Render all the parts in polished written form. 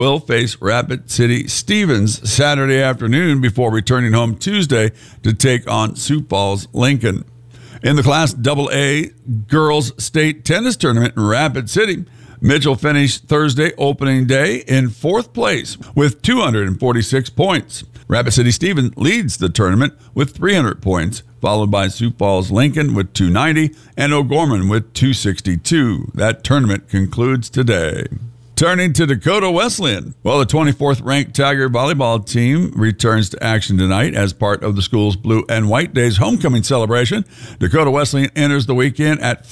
will face Rapid City Stevens Saturday afternoon before returning home Tuesday to take on Sioux Falls Lincoln. In the Class AA Girls State Tennis Tournament in Rapid City, Mitchell finished Thursday opening day in fourth place with 246 points. Rapid City Stevens leads the tournament with 300 points, followed by Sioux Falls Lincoln with 290 and O'Gorman with 262. That tournament concludes today. Turning to Dakota Wesleyan. Well, the 24th ranked Tiger volleyball team returns to action tonight as part of the school's Blue and White Days homecoming celebration. Dakota Wesleyan enters the weekend at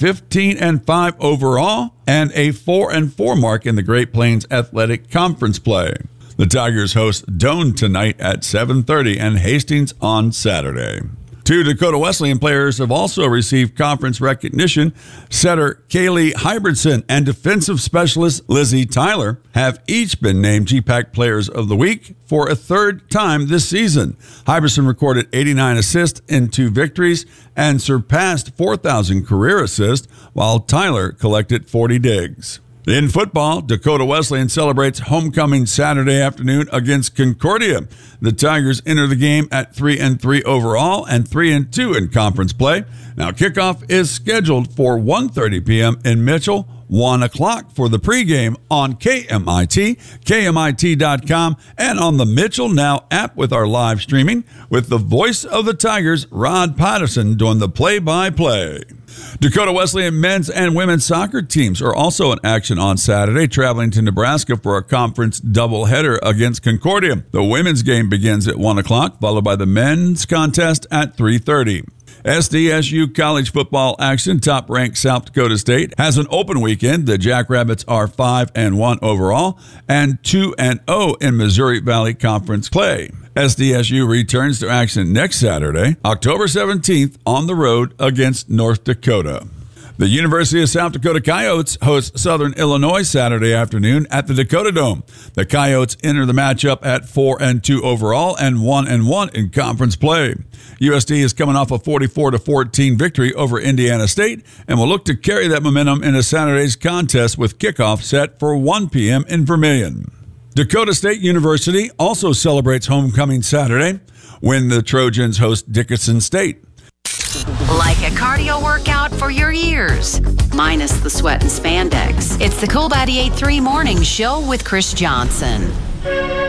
15-5 overall and a 4-4 mark in the Great Plains Athletic Conference play. The Tigers host Doane tonight at 7:30 and Hastings on Saturday. Two Dakota Wesleyan players have also received conference recognition. Setter Kaylee Hybridson and defensive specialist Lizzie Tyler have each been named GPAC Players of the Week for a third time this season. Hybridson recorded 89 assists in 2 victories and surpassed 4,000 career assists, while Tyler collected 40 digs. In football, Dakota Wesleyan celebrates homecoming Saturday afternoon against Concordia. The Tigers enter the game at 3-3 overall and 3-2 in conference play. Now, kickoff is scheduled for 1:30 p.m. in Mitchell, 1 o'clock for the pregame on KMIT, KMIT.com, and on the Mitchell Now app with our live streaming, with the voice of the Tigers, Rod Patterson, doing the play-by-play. Dakota Wesleyan men's and women's soccer teams are also in action on Saturday, traveling to Nebraska for a conference doubleheader against Concordia. The women's game begins at 1 o'clock, followed by the men's contest at 3:30. SDSU college football action. Top-ranked South Dakota State has an open weekend. The Jackrabbits are 5-1 overall and 2-0 in Missouri Valley Conference play. SDSU returns to action next Saturday, October 17th, on the road against North Dakota. The University of South Dakota Coyotes host Southern Illinois Saturday afternoon at the Dakota Dome. The Coyotes enter the matchup at 4-2 overall and 1-1 in conference play. USD is coming off a 44-14 victory over Indiana State and will look to carry that momentum into Saturday's contest with kickoff set for 1 p.m. in Vermillion. Dakota State University also celebrates homecoming Saturday when the Trojans host Dickinson State. Like a cardio workout for your ears, minus the sweat and spandex. It's the Cool 98.3 Morning Show with Chris Johnson.